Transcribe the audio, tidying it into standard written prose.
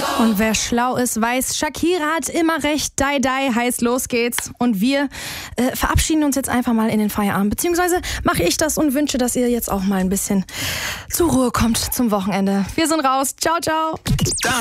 Und wer schlau ist, weiß, Shakira hat immer recht. Die, die heißt, los geht's. Und wir verabschieden uns jetzt einfach mal in den Feierabend. Beziehungsweise mache ich das und wünsche, dass ihr jetzt auch mal ein bisschen zur Ruhe kommt zum Wochenende. Wir sind raus. Ciao, ciao.